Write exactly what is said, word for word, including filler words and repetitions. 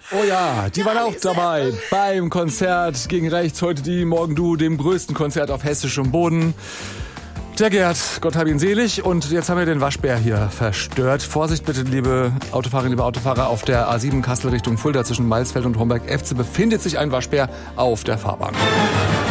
Oh ja, die waren auch dabei beim Konzert gegen rechts. Heute die, morgen du, dem größten Konzert auf hessischem Boden. Der Gerd, Gott hab ihn selig. Und jetzt haben wir den Waschbär hier verstört. Vorsicht bitte, liebe Autofahrerinnen, liebe Autofahrer. Auf der A sieben Kassel Richtung Fulda zwischen Mailsfeld und Homberg-Efze befindet sich ein Waschbär auf der Fahrbahn.